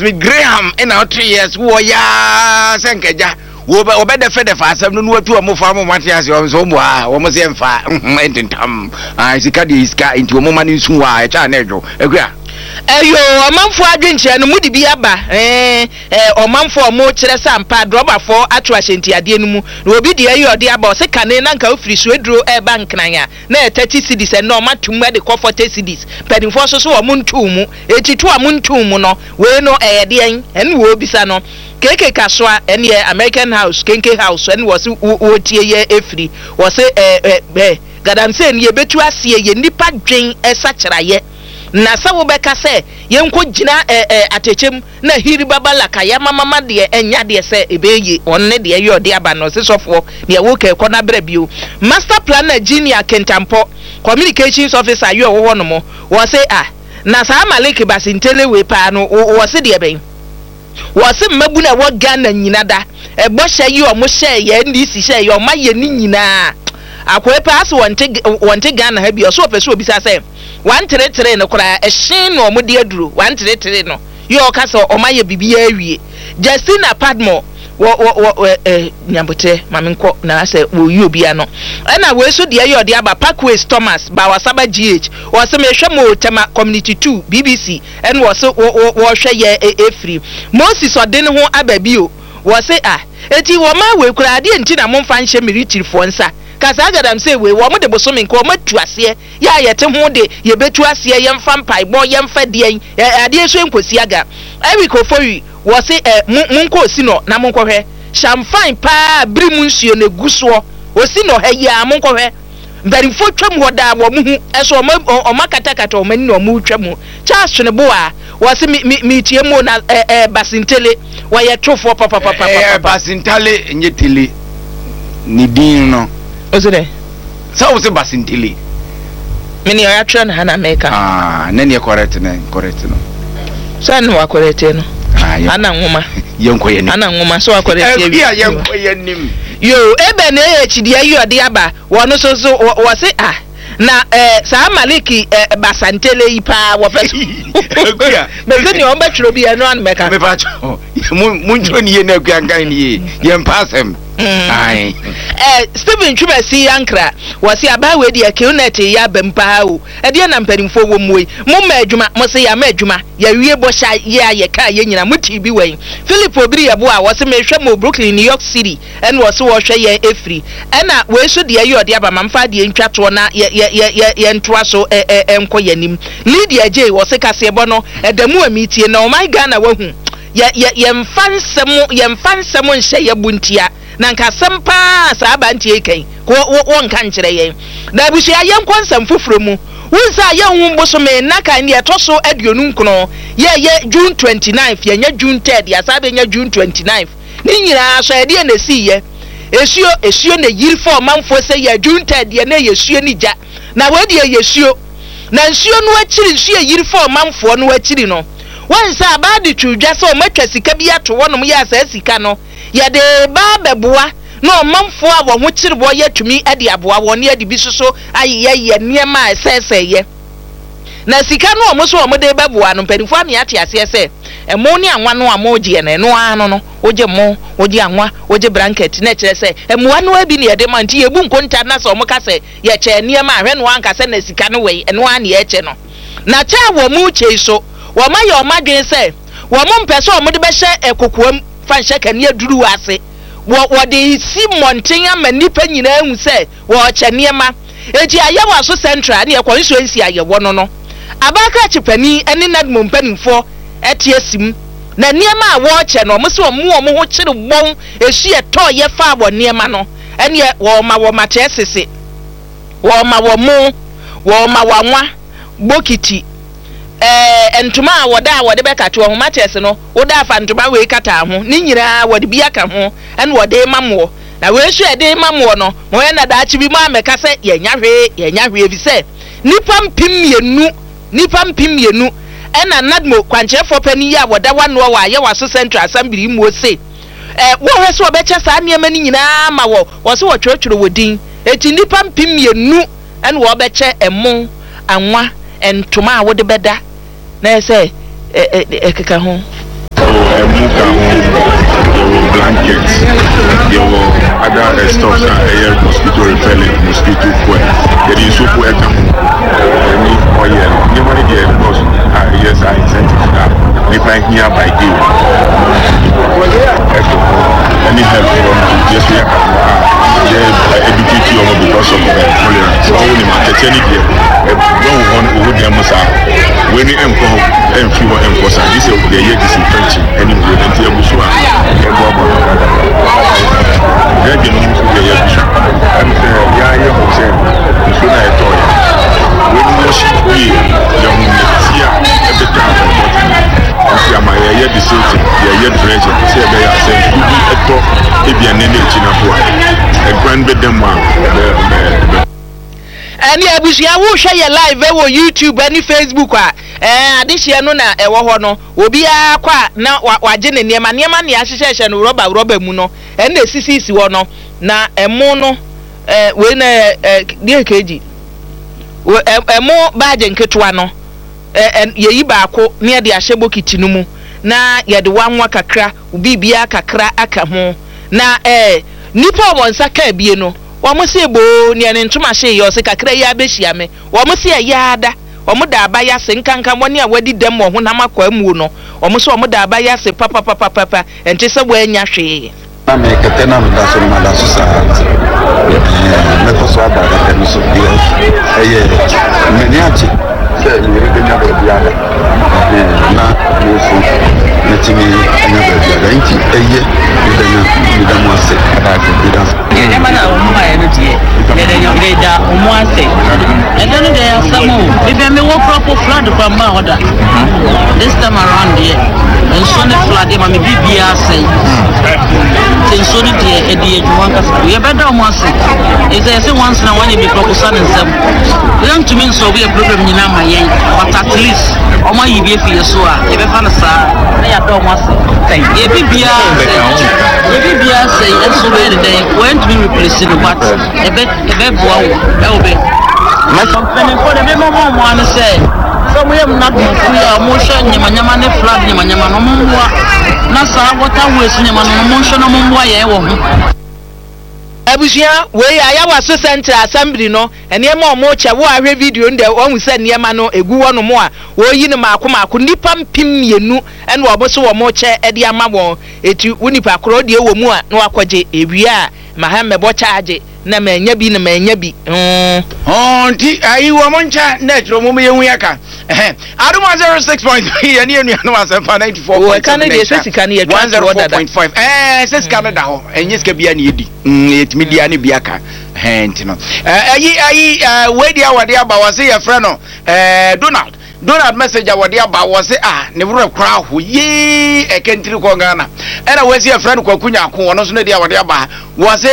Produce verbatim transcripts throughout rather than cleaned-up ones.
Smith Graham in our three years wo ya senkeja wo be obe defe defa asem no watu omo fa mo Matias o so mo a wo mo se mfa ententam ah sika de iska into omo ma nsu wa e cha na edwo akua eyo omanfo adwenche no mudi bi aba eh eh omanfo omo kire sampa drobafo atu ahyenti ade no mu na obi de eyo de aba o se kane na nka ofiri so eduro e bank nanya na thirty cedis e no matum e de forty cedis pedinfo so so omo ntumu etitu omo ntumu no we no e de en en wo bisa no keke kaswa en ye American House kenke house en wo se wo tie ye efiri wo se eh eh gadamse ne ye betu ase ye nipa dwen esakiraye na sawo beka se yenko gina eh, eh, atechem na hiri baba laka ya mama ma de enya de se ebeye onne de ye ode aba no se sofo ne wo ke ko na bra bio master planner Junior Kentampo communications officer yo wo no mo wo se ah na sa Malik Basintele we pa no wo se de ben wo se mabu na wo Ghana nyina da e bo hye yi o mo hye ye ndi si hye ye o ma ye ni nyina akwepa as wonte wonte Ghana ha bi o so opeso obi sa se one three three no kura ehyin no mo de aduro one three three no yo ka so o maye bibia awie Justina Padmo wo wo eh nyambote mamenko na se wo yi obia no na we so de ye de aba Parkways Thomas ba wasaba G H wo se me hwe mo tema community two B B C en wo se wo wo hwe ye efri Moses odene ho ababio wo se ah eti wo ma we kura ade enti na mo mfa nhye meritirfo nsa kasa gadam say we wo mo de bosomi nko mo tu ase ya yete ho de ye betu ase ye mfa mpai bo ye mfa de ade so enkosi aga Eric Ofoyi wo se munko osi no na munko hwe champagne pa bri mu nsuo ne guso osi no ha ya munko hwe very fo twam woda wo mu hu eso o makata kata o mani no mu twam Charles ne bo a wo se mi tie mo na Basintele wo ye twofo papa papa papa Basintele nyetele ni din no Ozere. So was Basintele. Many are trying to Hana make ah, and then you're correct and correct no. So I know I correct no. Ah, Anna woman, young queen, Anna woman, so I correct young queen. You, Eben, H D A, you are the Abba, one so so was it ah. Na eh sa Maliki eh Basantele pa wo fe me se ni o ba tro bi eno an meka me pa cho mun tro ni na ganga ni ye mpasem ai eh Stephen Chumasi Yankra wasi aba we de akunete ya bempa o e de na mpadimfo wo muoi mo ma adwuma mo se ya ma adwuma ya wie bo sha ye aye ka ye nyina muti bi wen Philip Obiri yebo a wasi me hwe mo Brooklyn New York City en wasi wo hwe ye efri ena we so de ye ode aba mamfa de ntwato na ye ye ye ye ntoa so eh eh enko yanim Lydia J wasi kase bo no edamu amitie na o my Ghana wahu ye ye ye mfansem ye mfansem nhye ye buntia na nka sempa sa abantie kan ko won kan kire yen na bisu ayen konsam fufuro mu wunsa ye hu bosome na kan ye toso aduonu nkono ye ye June twenty-ninth ye nya June third ya sa be nya June twenty-ninth ni nyira so e de na si ye esuo esuo na yirfo manfo se ye June third ye na yesuo ni ja na we de yesuo na nsuo no akiri nsuo yirfo manfo no akiri no wansa abadi twudwa so matwa sika bi ato wonom ye asa sika no ya de ba beboa no manfo a wo ho kiri bo ye tumi ade aboa wo ne ade bi soso aye ye niema esese ye na sika no omo so omo de beboa no pedifo ame ate ase ese emo ni anwa no amoje ne no ano no oje mo oje anwa oje blanket na kire se emo anu abi ne de manti ebu nkonta na so omo ka se ye che niema ahwe no anka se na sika no we eno an ye che no na cha wo mu che so wo ma ye o madwen se wo mo mpese omo de be hye ekokoam fan sheka ne aduru ase wo wo de si monten ama nipa nyina hu se wo che niema eti ayewo aso central ne constituency ayewo no no abaka chipani ene nadmo mpanimfo eti asim na niema a wo che no mo se wo mo mo ho kire bon esu eto ye fa wo niema no ene wo ma wo ma che sese wo ma wo mo wo ma wanwa bokiti eh entuma a woda wode beka to ho mates no woda afa ntuma we kata ho ni nyira wode bia ka ho en wode mamwo na we hwe de mamwo no mo ye na da chi bi ma meka se ye nya hwe ye nya hwe bi se nipa mpim yenu nipa mpim yenu ena nadmo kwanchefo pani ya woda wano wa ye waso central assembly mu se eh wo hwe se obecha sa niema ni nyina ma wo wo se wo twetwero wodin eti nipa mpim yenu en wo obeche emo anwa entuma a wode beda na say eh eh keka ho a muka home, there were blankets, there were other stuff, uh, mosquito repellent, mosquito coil. There is so for any oil. Nobody there because yes, I incentive that. If I hear by you, any help from just we educate you because of tolerance. So when you market any day, don't want to hold them as when you employ and few enforcers, this is the year disinfection anyway. Until you show up, then you know the year. And yeah, you know, say, you should not toy. When you wash it, you young see every time. See, my year decision, your year treasure. Say they are saying, you be a top if you are named Chinapua. A grand bed them one. And yeah, we share your live on YouTube and Facebook. Eh, adihye no na ewo ho no obi akwa na waje ne niema niema ne ahyehyehye no roba roba mu no en na sisisi wo no na emu no eh we na die keji emu baaje nketoa no eh yeyi baako ne ye de ahye bokiti no mu na ye de wanwa kakra obi bia kakra aka ho na eh nipa wonsa ka bie no wo mo se bo ne ne ntoma hye ye o se kakra ya behia me wo mo se ya ada omo da abaya se nkankan woni a wadi dem wo honam akwa mu no omo so omo da abaya se papa papa papa enti se bo anya hwe na me ketena mda so ma da so sa me ko so aba da no so bi eye me ni achi se ni re de nya ba bia na mo so na timi nya ba bia enti eye ni da nya ni da mo ase ada ke bi da ye ma na o mo aye no tie ye de nya de da o mo ase and then there are some maybe me wo proper flood from ma order this time around here and so the flood ma me bibia say tin so ni de e de adwuma kasa ye be da o mo ase is there say once na one be proposal in some don't to mean so we a problem ni na ma yen but at least o ma yi bi fi so a ye be fa na sa na ya da o mo ase ye bibia ye bibia say and so we de when to be replaced but e be e be bo awo e o be my company for the memo one say so we am not free emotion nyama nyama ne flood nyama nyama no mwa na sa water waste nyama no emotion no mwa ye wo ho abusia we aya waso center assembly no ene ma omo che wo ahwe video nde ohun se niema no egu wo no mo a wo yi ne maako maako nipa mpim mienu ene wo so wo mo che ede ama won eti unipa kro de wo mu a na wakɔgye ewia ma ha mebo charge na ma nya bi na ma nya bi mm oh ti ayi wo mo ncha na tro mo me hu yaka eh aduma zero six point three ene enu anu asempa ninety-four point seven o kan de sesika ne ye one oh four point five eh sesika ne da ho enye sika bia ne yedi mm etimi dia ne bia ka eh ntino eh ayi ayi we dia wade aba wase ye frɛ no eh Donald Donald messenger wade aba wase ah ne bro kra ho ye ekentiri ko ngana era wase ye frɛ no kwakunya ko wono so ne dia wade aba wase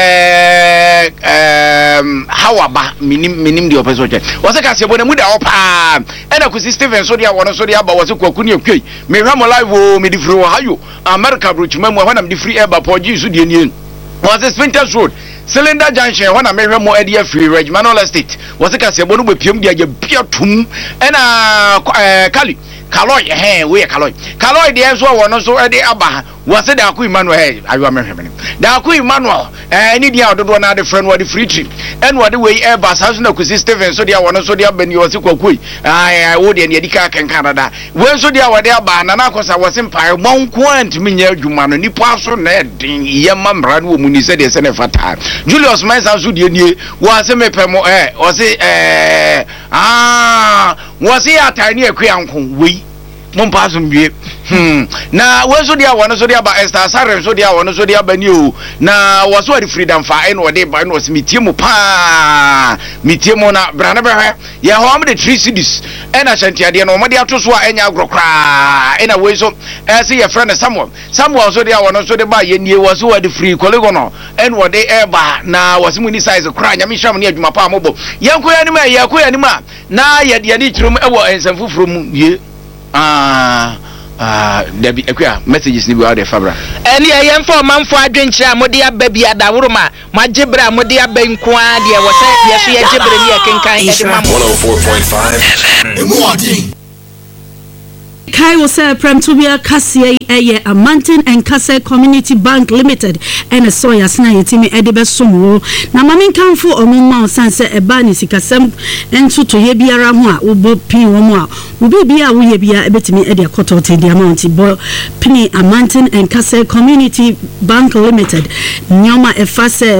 eh em hawaba minim minim di opeso che wase ka se bo ne mu da opa era ku Steven so dia wono so dia aba wase kwakunya kwei me hwa mo live o me di free wo hayo America brochuma mu hwa na me di free air ba poji so die nie wase Spinters Road Cylinder Junction when I made more idea free Regmanol Estate was a casabonu with Pium Dia Piatum and a Kali Kaloy, hey, we are Kaloy. Kaloy, the answer was also at the Abba was a Daku Manuel. I remember him. Daku Manuel, and India out of one other friend were the free trip and what the way Airbus has no consistent so they are one so they have been your Sukui. I would in Yadika and Canada. When so they are there, Banacos, I was empire, Mount Quant, Minya Juman, and Nipaso Ned, Yamam Bradu, Muni said, a Senate for time. Julius Mesa Sudini was a mepemo, eh, was it, eh, ah, was he a tiny quean? We Mompasum be hmm. Now, where so dear one so dear by Esther Sarah, so dear one so dear by you. Now, was what the freedom for any what they buy was Mitimu pa Mitimona, Branaber, ya home the three cities, and I sent you no Madia to swa any agro cry in a way so as see a friend of someone. Someone so dear one so they buy and you was what the free collegono and what they ever now was many size of crying. I mean, some near my palm mobile. Yanko anima, Yaku anima. Now, yet you need to room and some food from you. Ah, ah, there be a messages ni out the fabra. Any I am for man for adventure, Modia baby at the Uruma, my Jibra, Modia Benqua, dear, was yes, we are Jibra, can kind one oh four point five. Kai was a Premtubia Cassia Eye a Mountain and Kase Community Bank Limited and a soya snai timi edibe sumo. Na mamin kan fu omuma sanse e bani sikasem entu to ye biara ho a ubo pin wo a ubi bia wo ye bia ebetimi e de akoto te the amount bo pini a Mountain and Kase Community Bank Limited nyoma e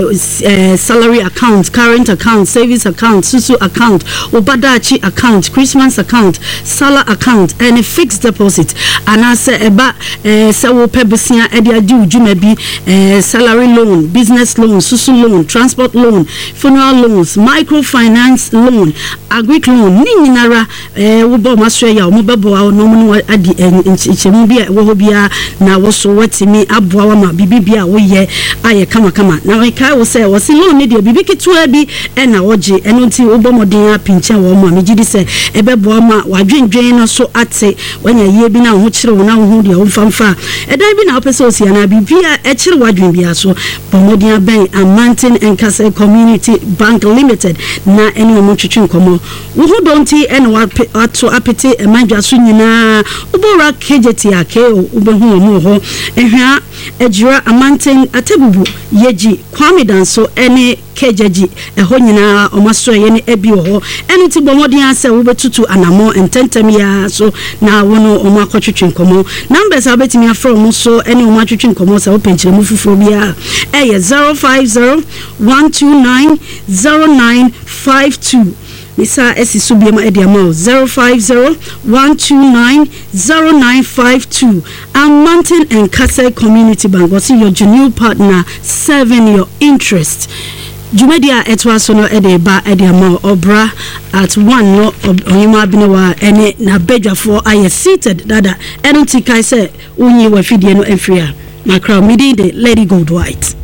fase salary account, current account, savings account, susu account, ubadachi account, Christmas account, sala account and a fixed deposit and I say eba eh se wo pebesia e dia di ujuma bi eh salary loan, business loan, susu loan, transport loan, funeral loans, microfinance loan, agric loan ni nyinara eh wo bo maso ya wo bebo a no mu adi enchemu bia wo bia na wo so watimi aboa wa ma bibibia wo ye aye kama kama na we kai wo say wo si loan ni dia bibi ketua bi e na woje eno nti wo bo modin a pinche wo ma megidi say e bebo ma wadwendwen no so ate wanya ye bi na ho kire wo na ho dia wo famfa e dan bi na opese osia na bibia e kire wadwen bia so bomodin aben a Mountain and Kase Community Bank Limited na ene mo twetwe nkomo wo ho donti ene wato apete e manjwa so nyina ubora kejeti ake ubehu mo ho ehwa ejira a Mountain atebubu yeji kwame danso ene kejeji eho nyina omaso ye ne ebi ho ene ti bomodin ase wo betutu anamo ententem ya so na wono omo akotwetwe nkomo numbers abetimi afro mo so ene omo atwetwe nkomo se openchire mu fufuro bia eye zero five zero one two nine zero nine five two Misa esi subiema ediamo zero five zero one two nine zero nine five two and Mountain and Kase Community Bank was your genuine partner serving your interest. Jumedia etwaso no ede ba ediamo obra at one no oyima binewa ene na bedwafo aye seated dada eno tikai se unyi wa fidie no enfria na crowd midi de Lady Gold White.